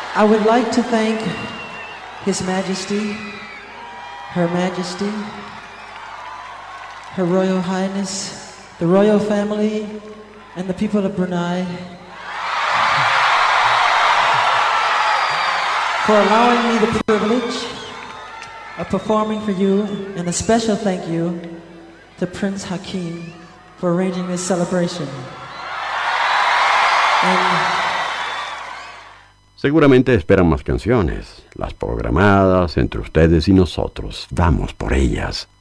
I would like to thank His Majesty, Her Majesty, Her Royal Highness, the royal family, and the people of Brunei for allowing me the privilege of performing for you, and a special thank you to Prince Hakeem for arranging this celebration. Seguramente esperan más canciones, las programadas entre ustedes y nosotros. Vamos por ellas.